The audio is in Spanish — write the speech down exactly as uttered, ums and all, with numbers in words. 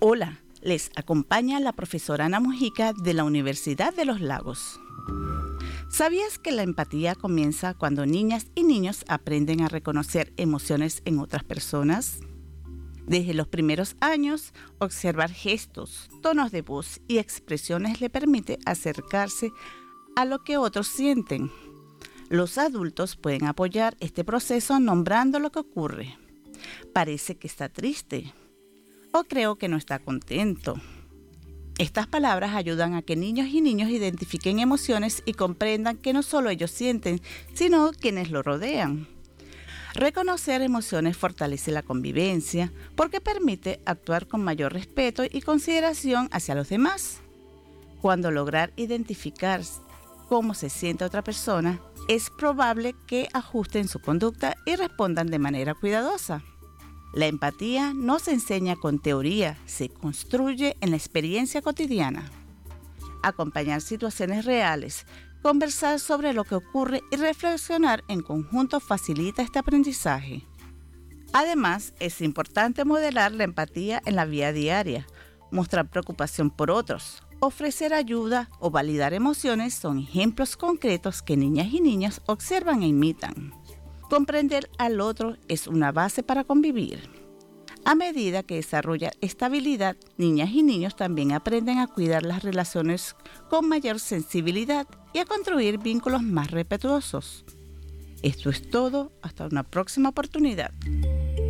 Hola, les acompaña la profesora Ana Mujica de la Universidad de los Lagos. ¿Sabías que la empatía comienza cuando niñas y niños aprenden a reconocer emociones en otras personas? Desde los primeros años, observar gestos, tonos de voz y expresiones le permite acercarse a lo que otros sienten. Los adultos pueden apoyar este proceso nombrando lo que ocurre. Parece que está triste o creo que no está contento. Estas palabras ayudan a que niños y niños identifiquen emociones y comprendan que no solo ellos sienten, sino quienes lo rodean. Reconocer emociones fortalece la convivencia porque permite actuar con mayor respeto y consideración hacia los demás. Cuando lograr identificar cómo se siente otra persona, es probable que ajusten su conducta y respondan de manera cuidadosa. La empatía no se enseña con teoría, se construye en la experiencia cotidiana. Acompañar situaciones reales, conversar sobre lo que ocurre y reflexionar en conjunto facilita este aprendizaje. Además, es importante modelar la empatía en la vida diaria, mostrar preocupación por otros, ofrecer ayuda o validar emociones son ejemplos concretos que niñas y niños observan e imitan. Comprender al otro es una base para convivir. A medida que desarrolla estabilidad, niñas y niños también aprenden a cuidar las relaciones con mayor sensibilidad y a construir vínculos más respetuosos. Esto es todo, hasta una próxima oportunidad.